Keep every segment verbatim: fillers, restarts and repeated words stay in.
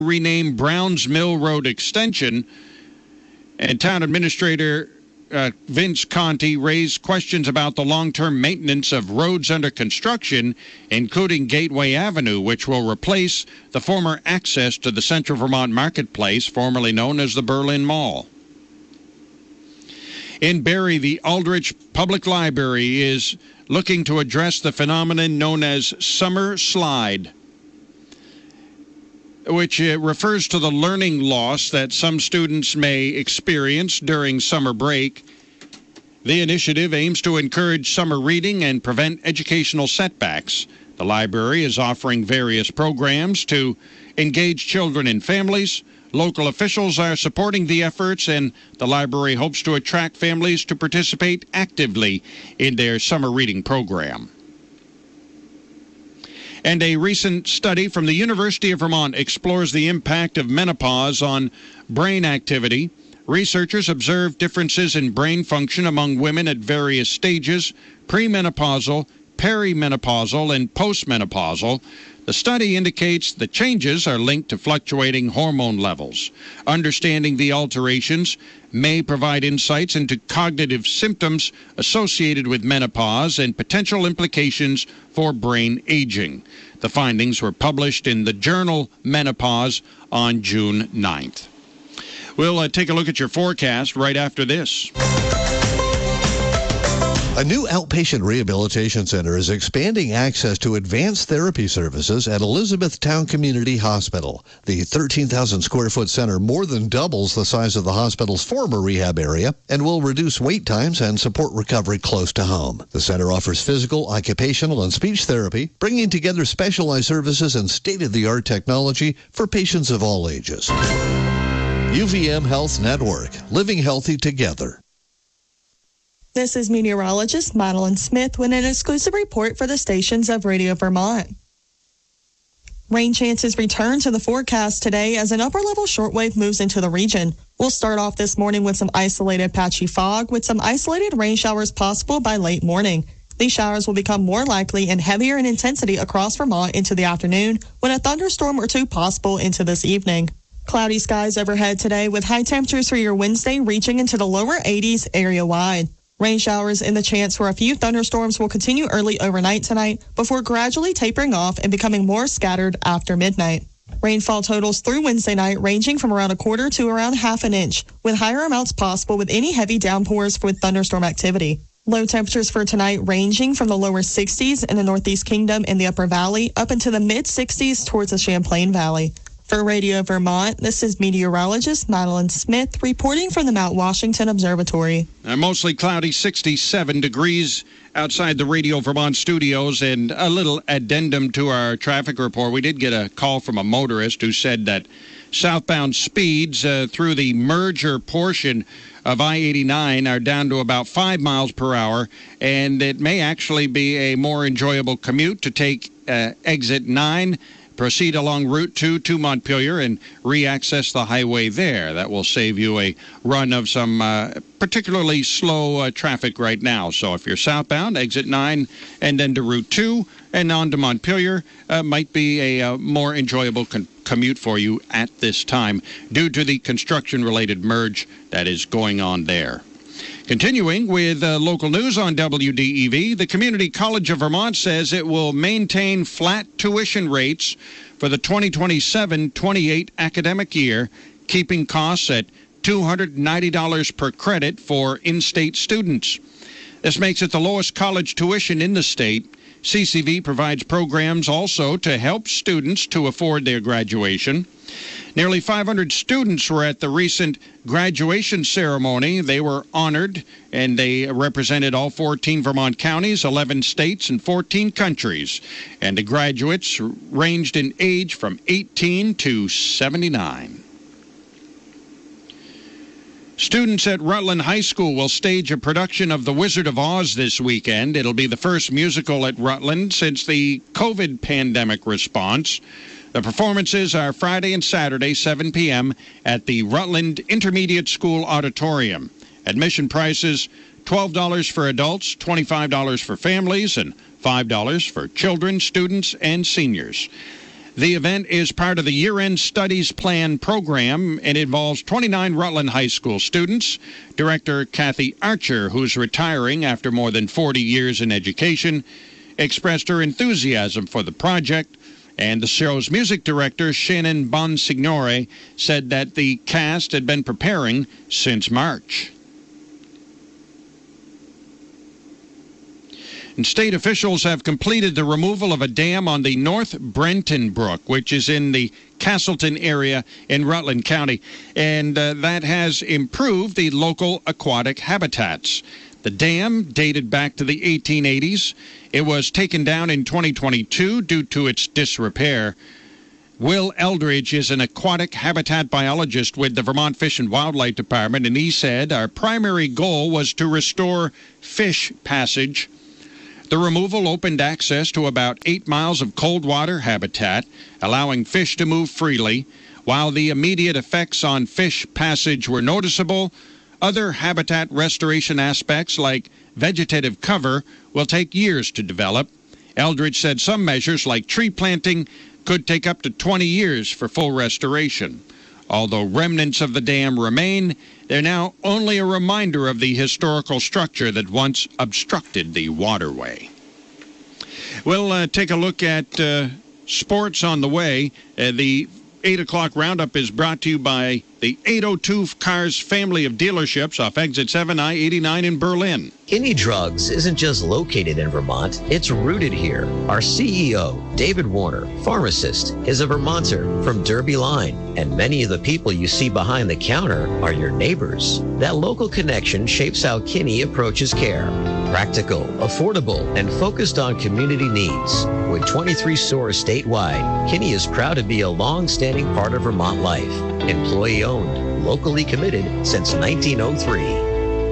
renamed Browns Mill Road Extension. And Town Administrator uh, Vince Conti raised questions about the long-term maintenance of roads under construction, including Gateway Avenue, which will replace the former access to the Central Vermont Marketplace, formerly known as the Berlin Mall. In Barrie, the Aldrich Public Library is looking to address the phenomenon known as summer slide, which uh, refers to the learning loss that some students may experience during summer break. The initiative aims to encourage summer reading and prevent educational setbacks. The library is offering various programs to engage children and families. Local officials are supporting the efforts, and the library hopes to attract families to participate actively in their summer reading program. And a recent study from the University of Vermont explores the impact of menopause on brain activity. Researchers observed differences in brain function among women at various stages: premenopausal, perimenopausal, and postmenopausal. The study indicates the changes are linked to fluctuating hormone levels. Understanding the alterations may provide insights into cognitive symptoms associated with menopause and potential implications for brain aging. The findings were published in the journal Menopause on June ninth. We'll uh, take a look at your forecast right after this. A new outpatient rehabilitation center is expanding access to advanced therapy services at Elizabethtown Community Hospital. The thirteen thousand square foot center more than doubles the size of the hospital's former rehab area and will reduce wait times and support recovery close to home. The center offers physical, occupational, and speech therapy, bringing together specialized services and state-of-the-art technology for patients of all ages. U V M Health Network, living healthy together. This is meteorologist Madeline Smith with an exclusive report for the stations of Radio Vermont. Rain chances return to the forecast today as an upper-level shortwave moves into the region. We'll start off this morning with some isolated patchy fog, with some isolated rain showers possible by late morning. These showers will become more likely and heavier in intensity across Vermont into the afternoon, with a thunderstorm or two possible into this evening. Cloudy skies overhead today, with high temperatures for your Wednesday reaching into the lower eighties area-wide. Rain showers and the chance for a few thunderstorms will continue early overnight tonight before gradually tapering off and becoming more scattered after midnight. Rainfall totals through Wednesday night ranging from around a quarter to around half an inch, with higher amounts possible with any heavy downpours with thunderstorm activity. Low temperatures for tonight ranging from the lower sixties in the Northeast Kingdom and the Upper Valley up into the mid-sixties towards the Champlain Valley. For Radio Vermont, this is meteorologist Madeline Smith reporting from the Mount Washington Observatory. Uh, mostly cloudy, sixty-seven degrees outside the Radio Vermont studios, and a little addendum to our traffic report. We did get a call from a motorist who said that southbound speeds uh, through the merger portion of I eighty-nine are down to about five miles per hour, and it may actually be a more enjoyable commute to take uh, exit nine, proceed along Route two to Montpelier, and re-access the highway there. That will save you a run of some uh, particularly slow uh, traffic right now. So if you're southbound, exit nine and then to Route two and on to Montpelier uh, might be a uh, more enjoyable con- commute for you at this time due to the construction-related merge that is going on there. Continuing with uh, local news on W D E V, the Community College of Vermont says it will maintain flat tuition rates for the twenty twenty-seven twenty-eight academic year, keeping costs at two hundred ninety dollars per credit for in-state students. This makes it the lowest college tuition in the state. C C V provides programs also to help students to afford their graduation. Nearly five hundred students were at the recent graduation ceremony. They were honored, and they represented all fourteen Vermont counties, eleven states, and fourteen countries. And the graduates ranged in age from eighteen to seventy-nine. Students at Rutland High School will stage a production of The Wizard of Oz this weekend. It'll be the first musical at Rutland since the COVID pandemic response. The performances are Friday and Saturday, seven p.m. at the Rutland Intermediate School Auditorium. Admission prices, twelve dollars for adults, twenty-five dollars for families, and five dollars for children, students, and seniors. The event is part of the Year-End Studies Plan program and involves twenty-nine Rutland High School students. Director Kathy Archer, who's retiring after more than forty years in education, expressed her enthusiasm for the project. And the show's music director, Shannon Bonsignore, said that the cast had been preparing since March. And state officials have completed the removal of a dam on the North Brenton Brook, which is in the Castleton area in Rutland County, and uh, that has improved the local aquatic habitats. The dam dated back to the eighteen eighties. It was taken down in twenty twenty-two due to its disrepair. Will Eldridge is an aquatic habitat biologist with the Vermont Fish and Wildlife Department, and he said our primary goal was to restore fish passage. The removal opened access to about eight miles of cold water habitat, allowing fish to move freely. While the immediate effects on fish passage were noticeable, other habitat restoration aspects like vegetative cover will take years to develop. Eldridge said some measures like tree planting could take up to twenty years for full restoration. Although remnants of the dam remain, they're now only a reminder of the historical structure that once obstructed the waterway. We'll uh, take a look at uh, sports on the way. Uh, the eight o'clock roundup is brought to you by the eight oh two Cars family of dealerships off Exit seven I eighty-nine in Berlin. Kinney Drugs isn't just located in Vermont, it's rooted here. Our C E O, David Warner, pharmacist, is a Vermonter from Derby Line, and many of the people you see behind the counter are your neighbors. That local connection shapes how Kinney approaches care. Practical, affordable, and focused on community needs. With twenty-three stores statewide, Kinney is proud to be a long-standing part of Vermont life. Employee-owned, locally committed since nineteen oh three.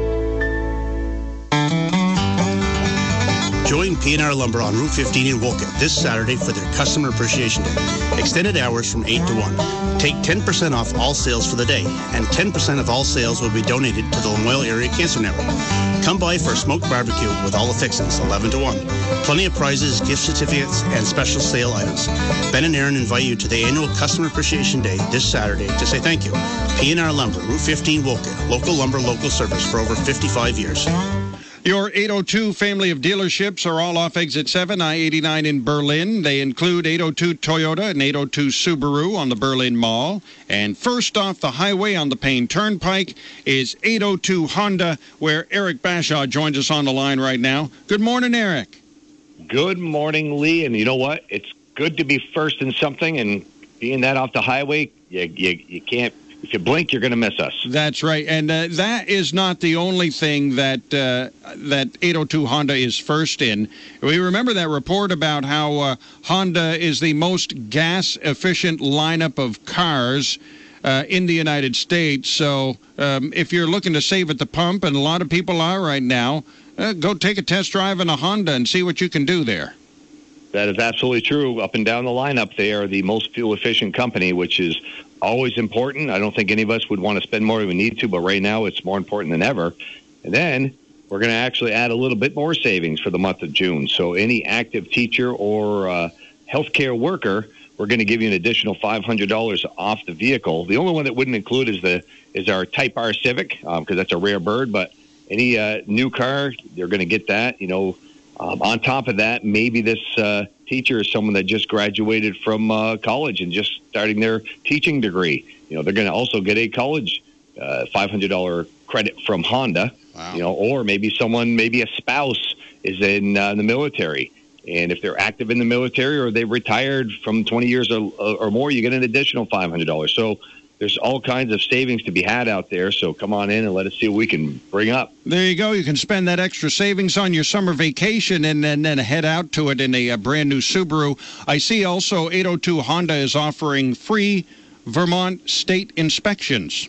Join P and R Lumber on Route fifteen in Wolcott this Saturday for their Customer Appreciation Day. Extended hours from eight to one. Take ten percent off all sales for the day, and ten percent of all sales will be donated to the Lamoille Area Cancer Network. Come by for a smoked barbecue with all the fixings, eleven to one. Plenty of prizes, gift certificates, and special sale items. Ben and Aaron invite you to the annual Customer Appreciation Day this Saturday to say thank you. P and R Lumber, Route fifteen, Wolcott. Local lumber, local service for over fifty-five years. Your eight oh two family of dealerships are all off Exit seven I eighty-nine in Berlin. They include eight oh two Toyota and eight oh two Subaru on the Berlin Mall. And first off the highway on the Payne Turnpike is eight oh two Honda, where Eric Bashaw joins us on the line right now. Good morning, Eric. Good morning, Lee. And you know what? It's good to be first in something, and being that off the highway, you, you, you can't. If you blink, you're going to miss us. That's right. And uh, that is not the only thing that uh, that eight oh two Honda is first in. We remember that report about how uh, Honda is the most gas-efficient lineup of cars uh, in the United States. So um, if you're looking to save at the pump, and a lot of people are right now, uh, go take a test drive in a Honda and see what you can do there. That is absolutely true. Up and down the lineup, they are the most fuel-efficient company, which is always important. I don't think any of us would want to spend more than we need to, but right now it's more important than ever. And then we're going to actually add a little bit more savings for the month of June. So any active teacher or uh, healthcare worker, we're going to give you an additional five hundred dollars off the vehicle. The only one that wouldn't include is the is our Type R Civic, because um, that's a rare bird. But any uh, new car, they're going to get that. You know, um, on top of that, maybe this uh, teacher is someone that just graduated from uh, college and just starting their teaching degree. You know, they're going to also get a college uh, five hundred dollars credit from Honda. Wow. You know, or maybe someone, maybe a spouse is in uh, the military. And if they're active in the military or they've retired from twenty years or, or more, you get an additional five hundred dollars. So there's all kinds of savings to be had out there. So come on in and let us see what we can bring up. There you go. You can spend that extra savings on your summer vacation and then, then head out to it in a, a brand new Subaru. I see also eight oh two Honda is offering free Vermont state inspections.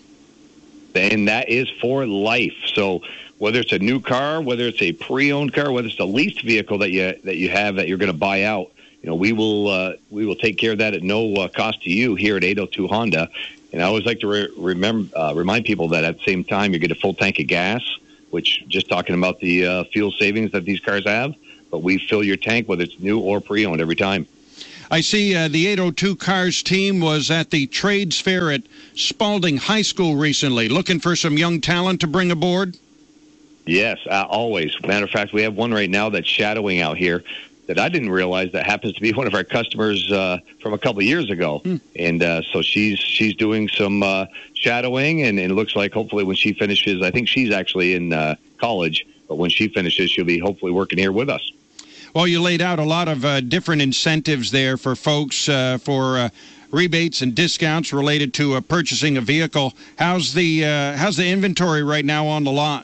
And that is for life. So whether it's a new car, whether it's a pre-owned car, whether it's a leased vehicle that you that you have that you're going to buy out, you know, we will uh, we will take care of that at no uh, cost to you here at eight oh two Honda. And I always like to re- remember uh, remind people that at the same time you get a full tank of gas, which just talking about the uh, fuel savings that these cars have. But we fill your tank whether it's new or pre-owned every time. I see uh, the eight oh two Cars team was at the Trades Fair at Spalding High School recently, looking for some young talent to bring aboard. Yes, uh, always. Matter of fact, we have one right now that's shadowing out here that I didn't realize that happens to be one of our customers uh, from a couple of years ago. Hmm. And uh, so she's she's doing some uh, shadowing, and, and it looks like hopefully when she finishes, I think she's actually in uh, college, but when she finishes, she'll be hopefully working here with us. Well, you laid out a lot of uh, different incentives there for folks uh, for uh, rebates and discounts related to uh, purchasing a vehicle. How's the uh, how's the inventory right now on the lot?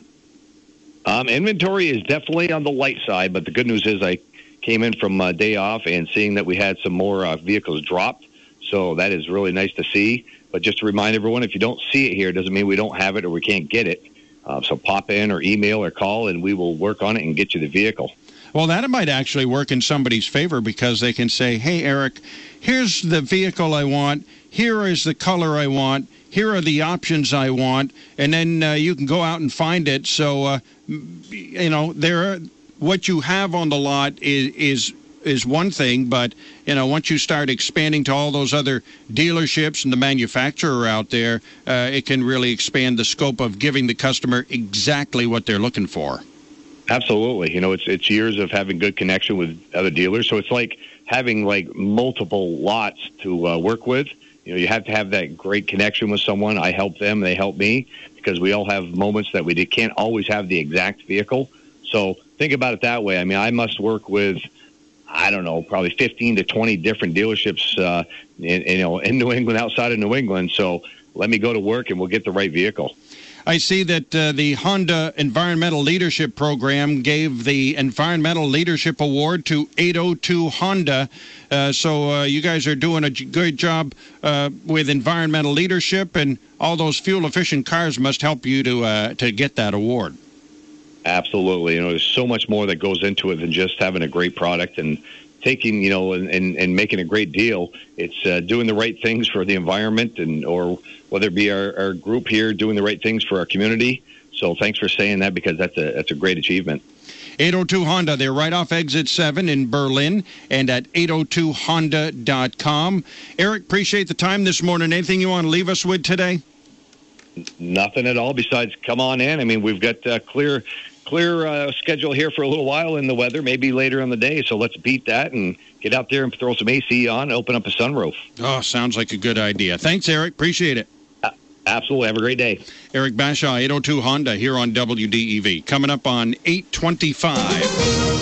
Um, inventory is definitely on the light side, but the good news is I came in from a day off and seeing that we had some more uh, vehicles dropped, so that is really nice to see. But just to remind everyone, if you don't see it here, it doesn't mean we don't have it or we can't get it. Uh, so pop in or email or call, and we will work on it and get you the vehicle. Well, that might actually work in somebody's favor because they can say, hey, Eric, here's the vehicle I want. Here is the color I want. Here are the options I want. And then uh, you can go out and find it. So, uh, you know, there are, what you have on the lot is, is is one thing. But, you know, once you start expanding to all those other dealerships and the manufacturer out there, uh, it can really expand the scope of giving the customer exactly what they're looking for. Absolutely. You know, it's it's years of having good connection with other dealers. So it's like having like multiple lots to uh, work with. You know, you have to have that great connection with someone. I help them, they help me, because we all have moments that we can't always have the exact vehicle. So think about it that way. I mean, I must work with, I don't know, probably fifteen to twenty different dealerships, uh, in, you know, in New England, outside of New England. So let me go to work and we'll get the right vehicle. I see that uh, the Honda Environmental Leadership Program gave the Environmental Leadership Award to eight oh two Honda. Uh, so uh, you guys are doing a good job uh, with environmental leadership, and all those fuel-efficient cars must help you to uh, to get that award. Absolutely. You know, there's so much more that goes into it than just having a great product and taking, you know, and, and, and making a great deal. It's uh, doing the right things for the environment, and or whether it be our, our group here doing the right things for our community. So thanks for saying that, because that's a that's a great achievement. eight oh two Honda, they're right off Exit seven in Berlin, and at eight oh two honda dot com. Eric, appreciate the time this morning. Anything you want to leave us with today? Nothing at all besides come on in. I mean, we've got uh, clear clear uh, schedule here for a little while in the weather, maybe later in the day. So let's beat that and get out there and throw some A C on, open up a sunroof. Oh, sounds like a good idea. Thanks, Eric. Appreciate it. Uh, absolutely. Have a great day. Eric Bashaw, eight oh two Honda, here on W D E V. Coming up on eight twenty-five.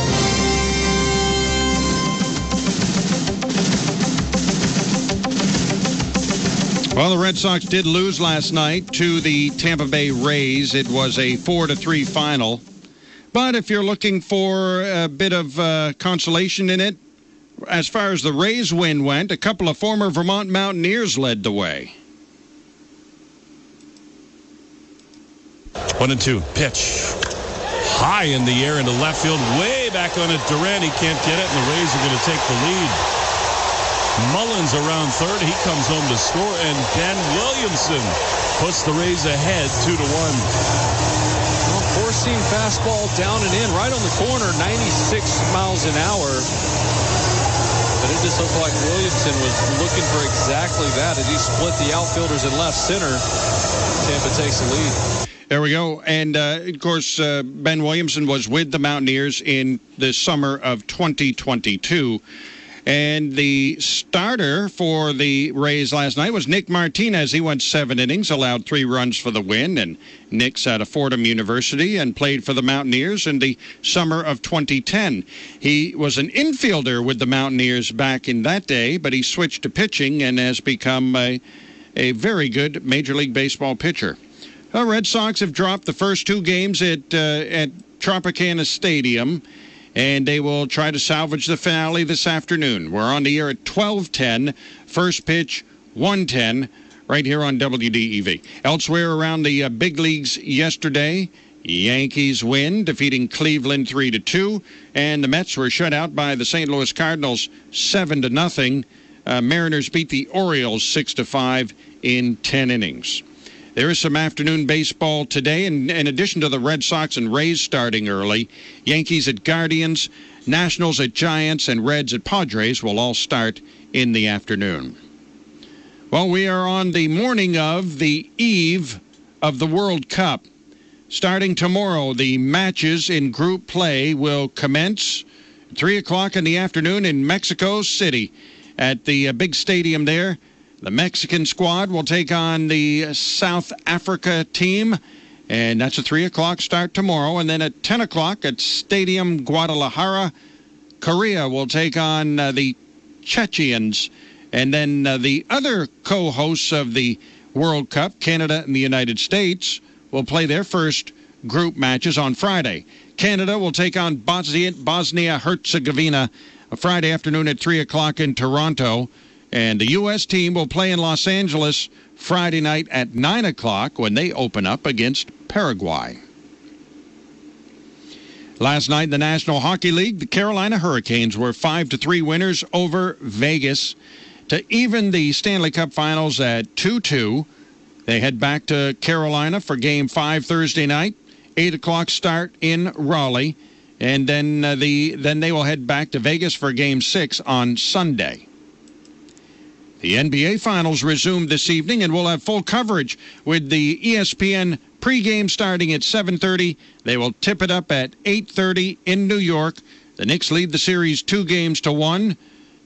Well, the Red Sox did lose last night to the Tampa Bay Rays. It was a four to three final. But if you're looking for a bit of uh, consolation in it, as far as the Rays win went, a couple of former Vermont Mountaineers led the way. One and two. Pitch. High in the air into left field. Way back on it. Durant, he can't get it, and the Rays are going to take the lead. Mullins around third. He comes home to score, and Ben Williamson puts the Rays ahead two to one. Well, four-seam fastball down and in, right on the corner, ninety-six miles an hour. But it just looked like Williamson was looking for exactly that as he split the outfielders in left center. Tampa takes the lead. There we go. And, uh, of course, uh, Ben Williamson was with the Mountaineers in the summer of twenty twenty-two. And the starter for the Rays last night was Nick Martinez. He went seven innings, allowed three runs for the win. And Nick's out of Fordham University and played for the Mountaineers in the summer of twenty ten. He was an infielder with the Mountaineers back in that day, but he switched to pitching and has become a, a very good Major League Baseball pitcher. The Red Sox have dropped the first two games at, uh, at Tropicana Stadium, and they will try to salvage the finale this afternoon. We're on the air at twelve ten, first pitch one ten, right here on W D E V. Elsewhere around the uh, big leagues yesterday, Yankees win, defeating Cleveland three to two, and the Mets were shut out by the Saint Louis Cardinals seven to nothing. Uh, Mariners beat the Orioles six to five in ten innings. There is some afternoon baseball today, and in addition to the Red Sox and Rays starting early, Yankees at Guardians, Nationals at Giants, and Reds at Padres will all start in the afternoon. Well, we are on the morning of the eve of the World Cup. Starting tomorrow, the matches in group play will commence at three o'clock in the afternoon in Mexico City at the uh, big stadium there. The Mexican squad will take on the South Africa team, and that's a three o'clock start tomorrow. And then at ten o'clock at Stadium Guadalajara, Korea will take on uh, the Chechians. And then uh, the other co-hosts of the World Cup, Canada and the United States, will play their first group matches on Friday. Canada will take on Bosnia-Herzegovina Friday afternoon at three o'clock in Toronto. And the U S team will play in Los Angeles Friday night at nine o'clock when they open up against Paraguay. Last night in the National Hockey League, the Carolina Hurricanes were five to three winners over Vegas to even the Stanley Cup Finals at two two. They head back to Carolina for Game five Thursday night, eight o'clock start in Raleigh, and then uh, the then they will head back to Vegas for Game six on Sunday. The N B A Finals resumed this evening, and we'll have full coverage with the E S P N pregame starting at seven thirty. They will tip it up at eight thirty in New York. The Knicks lead the series two games to one.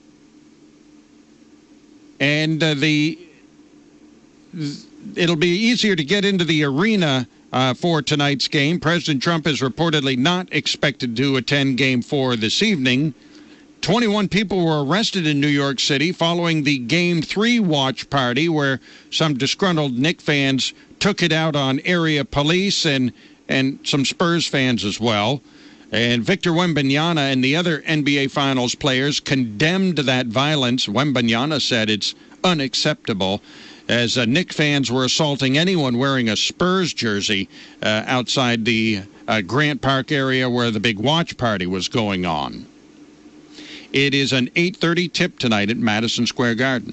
And uh, the it'll be easier to get into the arena uh, for tonight's game. President Trump is reportedly not expected to attend Game four this evening. twenty-one people were arrested in New York City following the Game three watch party where some disgruntled Knicks fans took it out on area police and, and some Spurs fans as well. And Victor Wembanyama and the other N B A Finals players condemned that violence. Wembanyama said it's unacceptable, as uh, Knicks fans were assaulting anyone wearing a Spurs jersey uh, outside the uh, Grant Park area where the big watch party was going on. It is an eight thirty tip tonight at Madison Square Garden.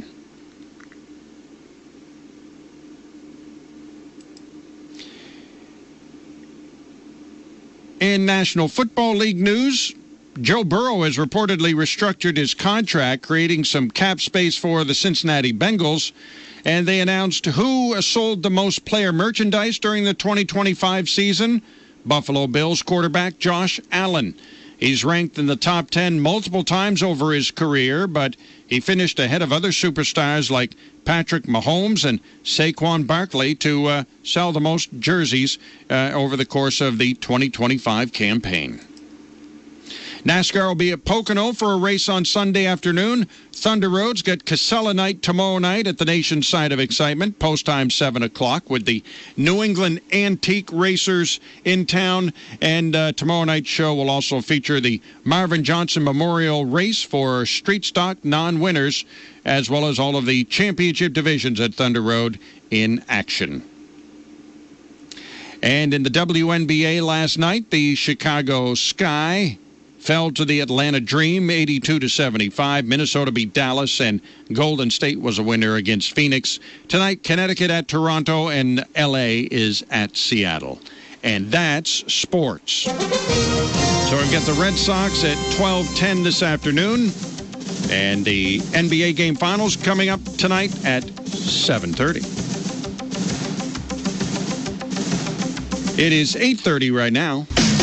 In National Football League news, Joe Burrow has reportedly restructured his contract, creating some cap space for the Cincinnati Bengals, and they announced who sold the most player merchandise during the twenty twenty-five season. Buffalo Bills quarterback Josh Allen. He's ranked in the top ten multiple times over his career, but he finished ahead of other superstars like Patrick Mahomes and Saquon Barkley to uh, sell the most jerseys uh, over the course of the twenty twenty-five campaign. NASCAR will be at Pocono for a race on Sunday afternoon. Thunder Road's got Casella night tomorrow night at the nation's side of excitement. Post time seven o'clock with the New England Antique Racers in town. And uh, tomorrow night's show will also feature the Marvin Johnson Memorial Race for street stock non-winners, as well as all of the championship divisions at Thunder Road in action. And in the W N B A last night, the Chicago Sky fell to the Atlanta Dream, eighty-two to seventy-five. Minnesota beat Dallas, and Golden State was a winner against Phoenix. Tonight, Connecticut at Toronto, and L A is at Seattle. And that's sports. So we've got the Red Sox at twelve ten this afternoon, and the N B A game finals coming up tonight at seven thirty. It is eight thirty right now.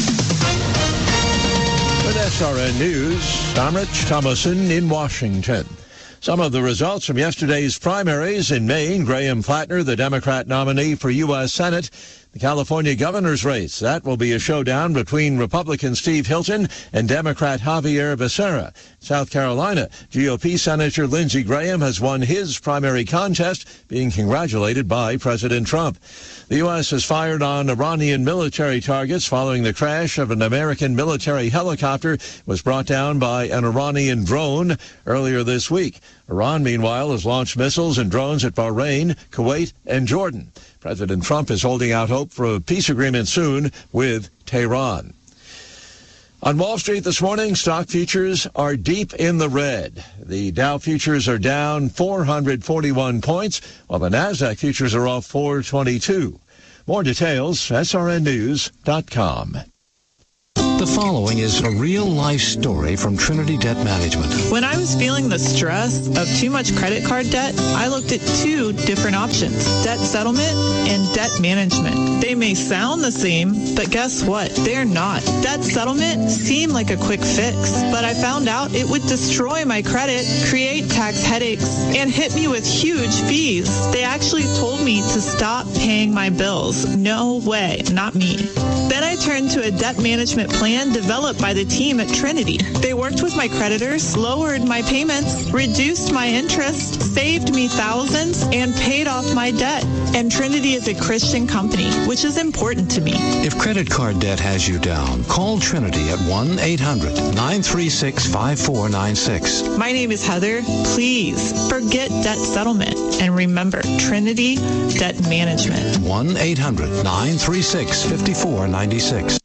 With S R N News, I'm Rich Thomason in Washington. Some of the results from yesterday's primaries in Maine: Graham Flatner, the Democrat nominee for U S Senate. The California governor's race, that will be a showdown between Republican Steve Hilton and Democrat Javier Becerra. South Carolina, G O P Senator Lindsey Graham has won his primary contest, being congratulated by President Trump. The U S has fired on Iranian military targets following the crash of an American military helicopter. It was brought down by an Iranian drone earlier this week. Iran, meanwhile, has launched missiles and drones at Bahrain, Kuwait, and Jordan. President Trump is holding out hope for a peace agreement soon with Tehran. On Wall Street this morning, stock futures are deep in the red. The Dow futures are down four hundred forty-one points, while the NASDAQ futures are off four twenty-two. More details, S R N news dot com. The following is a real-life story from Trinity Debt Management. When I was feeling the stress of too much credit card debt, I looked at two different options, debt settlement and debt management. They may sound the same, but guess what? They're not. Debt settlement seemed like a quick fix, but I found out it would destroy my credit, create tax headaches, and hit me with huge fees. They actually told me to stop paying my bills. No way, not me. Then I turned to a debt management plan developed by the team at Trinity. They worked with my creditors, lowered my payments, reduced my interest, saved me thousands, and paid off my debt. And Trinity is a Christian company, which is important to me. If credit card debt has you down, call Trinity at one eight hundred nine three six five four nine six. My name is Heather. Please forget debt settlement and remember Trinity Debt Management. one eight hundred nine three six five four nine six.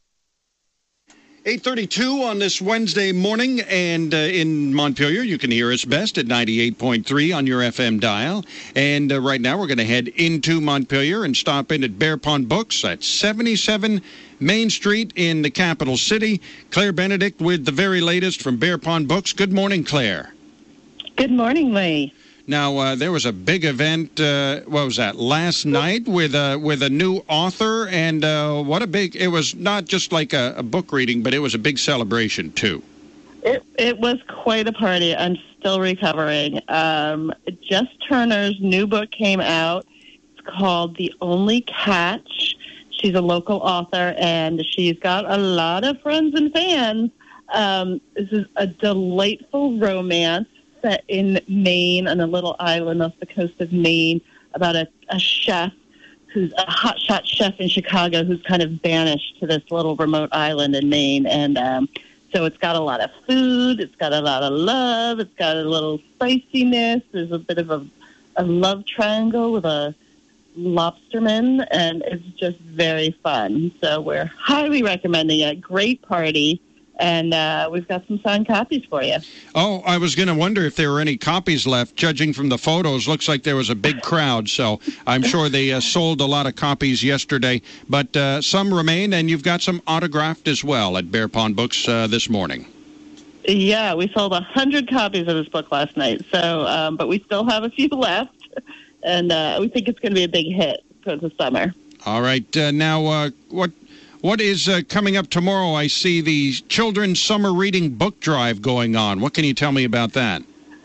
eight thirty-two on this Wednesday morning, and uh, in Montpelier, you can hear us best at ninety-eight point three on your F M dial. And uh, right now, we're going to head into Montpelier and stop in at Bear Pond Books at seventy-seven Main Street in the capital city. Claire Benedict with the very latest from Bear Pond Books. Good morning, Claire. Good morning, Lee. Now, uh, there was a big event, uh, what was that, last night with, uh, with a new author, and uh, what a big, it was not just like a, a book reading, but it was a big celebration, too. It, it was quite a party. I'm still recovering. Um, Jess Turner's new book came out. It's called The Only Catch. She's a local author, and she's got a lot of friends and fans. Um, this is a delightful romance set in Maine, on a little island off the coast of Maine, about a, a chef who's a hotshot chef in Chicago who's kind of banished to this little remote island in Maine. And um, so it's got a lot of food, it's got a lot of love, it's got a little spiciness. There's a bit of a, a love triangle with a lobsterman, and it's just very fun. So we're highly recommending it. Great party. And uh, we've got some signed copies for you. Oh, I was going to wonder if there were any copies left. Judging from the photos, looks like there was a big crowd. So I'm sure they uh, sold a lot of copies yesterday. But uh, some remain, and you've got some autographed as well at Bear Pond Books uh, this morning. Yeah, we sold one hundred copies of this book last night. So, um, but we still have a few left. And uh, we think it's going to be a big hit for the summer. All right. Uh, now, uh, what... What is uh, coming up tomorrow? I see the Children's Summer Reading Book Drive going on. What can you tell me about that?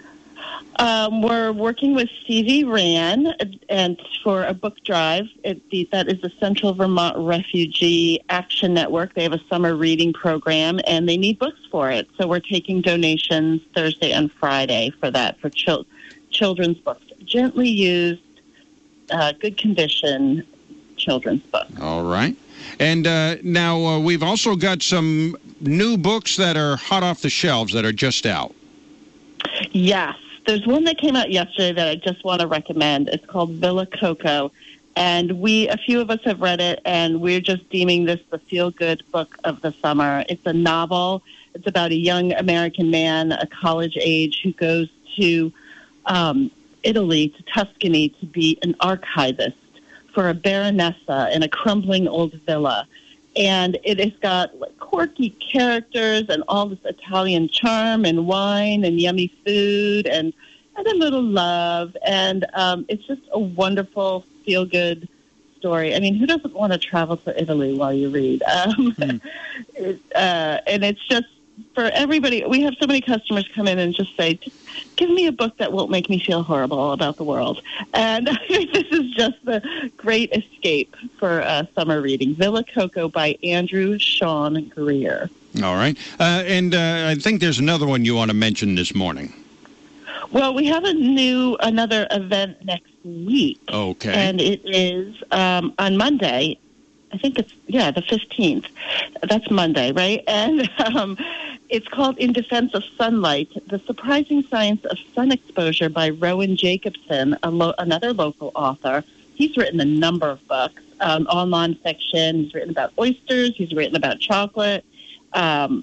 Um, we're working with Stevie Rand and for a book drive. It, the, that is the Central Vermont Refugee Action Network. They have a summer reading program, and they need books for it. So we're taking donations Thursday and Friday for that, for chil- children's books. Gently used, uh, good condition children's books. All right. And uh, now uh, we've also got some new books that are hot off the shelves that are just out. Yes. There's one that came out yesterday that I just want to recommend. It's called Villa Coco. And we, a few of us have read it, and we're just deeming this the feel-good book of the summer. It's a novel. It's about a young American man, a college age, who goes to um, Italy, to Tuscany, to be an archivist for a baronessa in a crumbling old villa. And it has got like quirky characters and all this Italian charm and wine and yummy food and, and a little love. And um, it's just a wonderful, feel-good story. I mean, who doesn't want to travel to Italy while you read? Um, hmm. it, uh, and it's just, for everybody, we have so many customers come in and just say, give me a book that won't make me feel horrible about the world. And I think this is just the great escape for uh, summer reading. Villa Coco by Andrew Sean Greer. All right. Uh, and uh, I think there's another one you want to mention this morning. Well, we have a new, another event next week. Okay. And it is um, on Monday. I think it's, yeah, the fifteenth. That's Monday, right? And um, it's called In Defense of Sunlight, The Surprising Science of Sun Exposure by Rowan Jacobson, a lo- another local author. He's written a number of books, um, all nonfiction. He's written about oysters. He's written about chocolate. Um,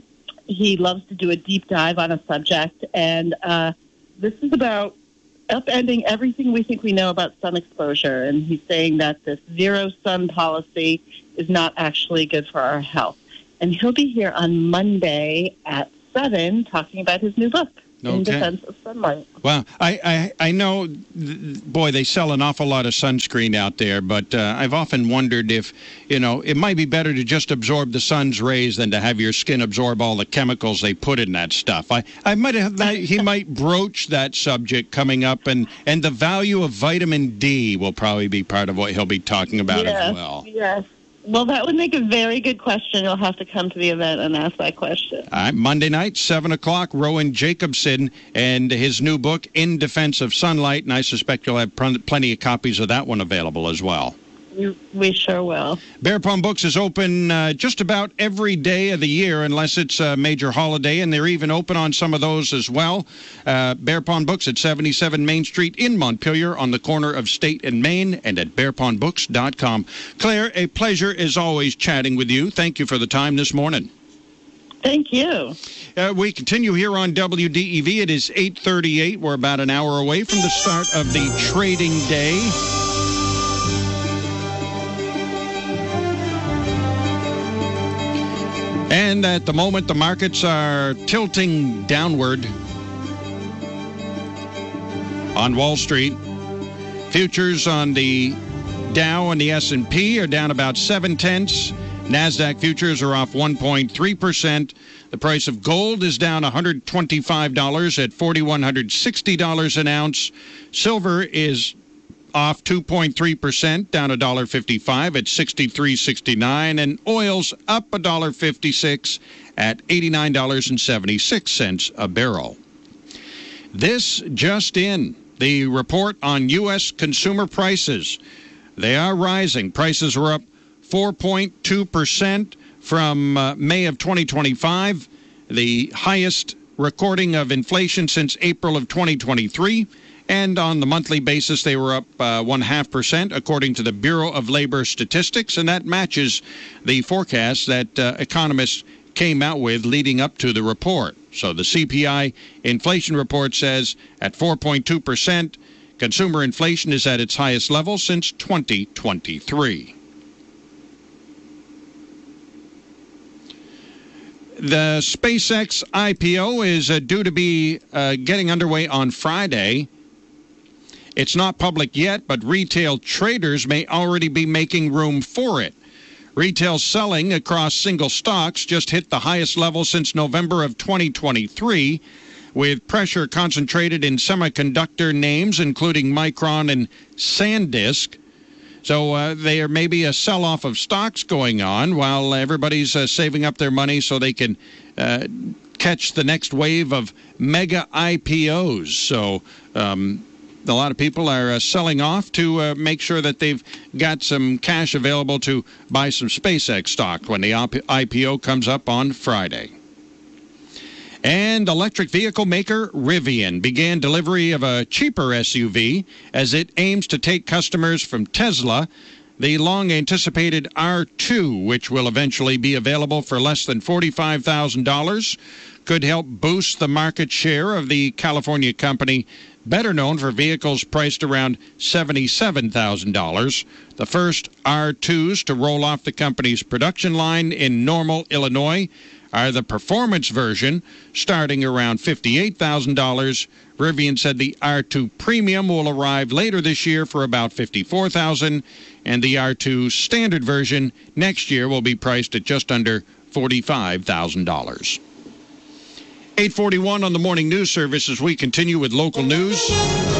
He loves to do a deep dive on a subject, and uh, this is about upending everything we think we know about sun exposure. And he's saying that this zero sun policy is not actually good for our health. And he'll be here on Monday at seven talking about his new book, Okay. In Defense of Sunlight. Well, I, I, I know, boy, they sell an awful lot of sunscreen out there, but uh, I've often wondered if, you know, it might be better to just absorb the sun's rays than to have your skin absorb all the chemicals they put in that stuff. I, I might have, he might broach that subject coming up, and, and the value of vitamin D will probably be part of what he'll be talking about yes, as well. Yes. Well, that would make a very good question. You'll have to come to the event and ask that question. All right, Monday night, seven o'clock, Rowan Jacobson and his new book, In Defense of Sunlight, and I suspect you'll have pl- plenty of copies of that one available as well. We, we sure will. Bear Pond Books is open uh, just about every day of the year unless it's a major holiday, and they're even open on some of those as well. Uh, Bear Pond Books at seventy-seven Main Street in Montpelier on the corner of State and Main, and at bear pond books dot com. Claire, a pleasure as always chatting with you. Thank you for the time this morning. Thank you. Uh, we continue here on W D E V. It is eight thirty-eight. We're about an hour away from the start of the trading day. And at the moment, the markets are tilting downward on Wall Street. Futures on the Dow and the S and P are down about seven tenths. NASDAQ futures are off one point three percent. The price of gold is down one hundred twenty-five dollars at four thousand one hundred sixty dollars an ounce. Silver is off two point three percent, down one dollar fifty-five at sixty-three sixty-nine, and oil's up one dollar fifty-six at eighty-nine dollars and seventy-six cents a barrel. This just in, the report on U S consumer prices. They are rising. Prices were up four point two percent from uh, May of twenty twenty-five, the highest recording of inflation since April of twenty twenty-three. And on the monthly basis, they were up uh, one half percent, according to the Bureau of Labor Statistics, and that matches the forecast that uh, economists came out with leading up to the report. So the C P I inflation report says at four point two percent, consumer inflation is at its highest level since twenty twenty-three. The SpaceX I P O is uh, due to be uh, getting underway on Friday. It's not public yet, but retail traders may already be making room for it. Retail selling across single stocks just hit the highest level since November of twenty twenty-three, with pressure concentrated in semiconductor names, including Micron and SanDisk. So uh, there may be a sell-off of stocks going on while everybody's uh, saving up their money so they can uh, catch the next wave of mega I P Os. So um, a lot of people are uh, selling off to uh, make sure that they've got some cash available to buy some SpaceX stock when the I P O comes up on Friday. And electric vehicle maker Rivian began delivery of a cheaper S U V as it aims to take customers from Tesla. The long-anticipated R two, which will eventually be available for less than forty-five thousand dollars, could help boost the market share of the California company, better known for vehicles priced around seventy-seven thousand dollars. The first R twos to roll off the company's production line in Normal, Illinois, are the performance version, starting around fifty-eight thousand dollars. Rivian said the R two Premium will arrive later this year for about fifty-four thousand dollars, and the R two Standard version next year will be priced at just under forty-five thousand dollars. eight forty-one on the Morning News Service as we continue with local news.